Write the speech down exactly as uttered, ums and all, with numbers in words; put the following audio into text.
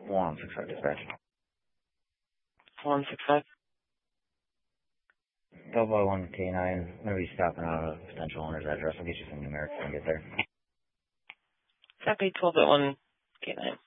One six five dispatch. One six five. Double one K nine. I'm gonna be stopping out a potential owner's address. I'll get you some numerics when I get there. Copy twelve by one K nine.